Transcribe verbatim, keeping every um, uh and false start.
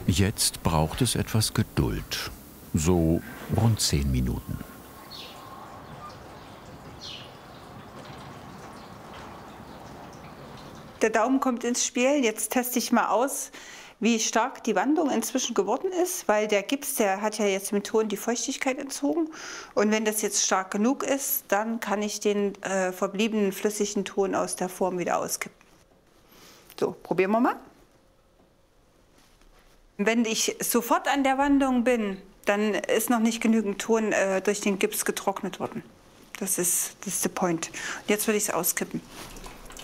Jetzt braucht es etwas Geduld. So rund zehn Minuten. Der Daumen kommt ins Spiel. Jetzt teste ich mal aus, wie stark die Wandung inzwischen geworden ist, weil der Gips, der hat ja jetzt im Ton die Feuchtigkeit entzogen. Und wenn das jetzt stark genug ist, dann kann ich den äh, verbliebenen flüssigen Ton aus der Form wieder auskippen. So, probieren wir mal. Wenn ich sofort an der Wandung bin, dann ist noch nicht genügend Ton äh, durch den Gips getrocknet worden. Das ist, das ist der Point. Und jetzt würde ich es auskippen.